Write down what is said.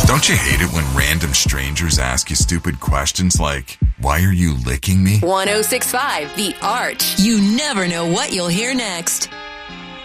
Don't you hate it when random strangers ask you stupid questions like, why are you licking me? 1065 The Arch. You never know what you'll hear next.